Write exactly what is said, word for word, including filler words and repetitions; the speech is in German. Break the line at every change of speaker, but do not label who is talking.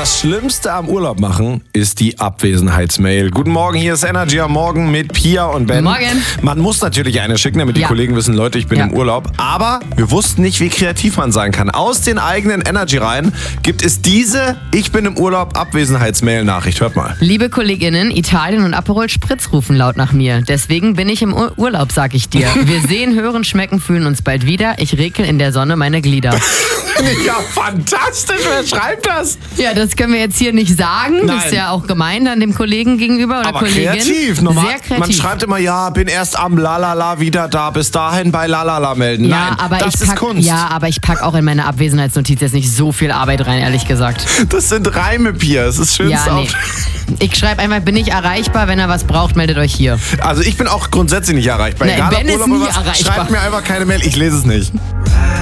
Das Schlimmste am Urlaub machen ist die Abwesenheitsmail. Guten Morgen, hier ist Energy am Morgen mit Pia und Ben.
Morgen.
Man muss natürlich eine schicken, damit die
Ja.
Kollegen wissen, Leute, ich bin
Ja.
im Urlaub. Aber wir wussten nicht, wie kreativ man sein kann. Aus den eigenen Energy-Reihen gibt es diese Ich bin im Urlaub Abwesenheitsmail-Nachricht. Hört mal.
Liebe Kolleginnen, Italien und Aperol Spritz rufen laut nach mir. Deswegen bin ich im Ur- Urlaub, sag ich dir. Wir sehen, hören, schmecken, fühlen uns bald wieder. Ich rekel in der Sonne meine Glieder.
Ja, fantastisch. Wer schreibt das?
Ja, das können wir jetzt hier nicht sagen.
Nein.
Das ist ja auch gemein dann dem Kollegen gegenüber oder
Aber
Kollegin.
kreativ. Normal,
Sehr kreativ.
Man schreibt immer, ja, bin erst am Lalala wieder da. Bis dahin bei Lalala melden.
ja,
Nein,
aber
das
ich
ist
pack,
Kunst.
Ja, aber ich pack auch in meine Abwesenheitsnotiz jetzt nicht so viel Arbeit rein, ehrlich gesagt.
Das sind Reime, Pia. Das ist schönste
Ja, nee.
auf-
Ich schreibe einfach, bin ich erreichbar, wenn ihr was braucht, meldet euch hier.
Also ich bin auch grundsätzlich nicht erreichbar.
Nein,
Egal,
Ben
ob
ist
Urlaub oder
nie
was,
erreichbar.
schreibt mir einfach keine Mail. Ich lese es nicht.